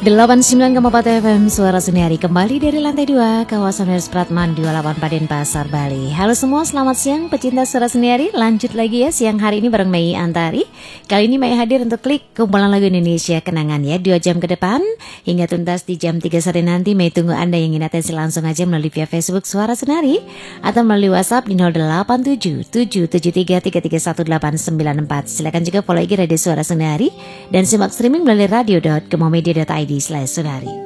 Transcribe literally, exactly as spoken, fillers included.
delapan puluh sembilan koma empat F M Suara Seniari kembali dari lantai dua kawasan Universitas Pratman dua puluh delapan Denpasar, Bali. Halo semua, selamat siang pecinta Suara Seniari. Lanjut lagi ya siang hari ini bareng Mei Antari. Kali ini Mei hadir untuk klik kumpulan lagu Indonesia kenangan ya, dua jam ke depan hingga tuntas di jam tiga sore nanti. Mei tunggu Anda yang ingin atensi langsung aja melalui via Facebook Suara Seniari atau melalui WhatsApp di nol delapan tujuh tujuh tujuh tiga tiga tiga satu delapan sembilan empat. Silakan juga follow I G Radio Suara Seniari dan simak streaming melalui radio dot kemomedia dot id slash Sunari.